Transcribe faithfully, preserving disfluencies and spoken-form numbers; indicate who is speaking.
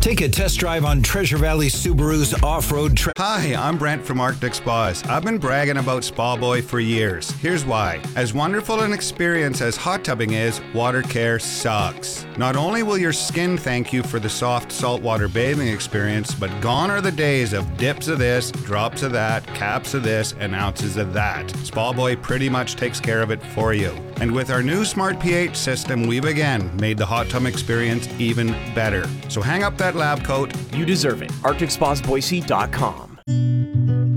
Speaker 1: Take a test drive on Treasure Valley Subaru's off-road trip.
Speaker 2: Hi, I'm Brent from Arctic Spas. I've been bragging about Spa Boy for years. Here's why. As wonderful an experience as hot tubbing is, water care sucks. Not only will your skin thank you for the soft saltwater bathing experience, but gone are the days of dips of this, drops of that, caps of this, and ounces of that. Spa Boy pretty much takes care of it for you. And with our new Smart pH system, we've again made the hot tub experience even better. So hang up that lab coat.
Speaker 3: You deserve it. Arctic Spas Boise dot com.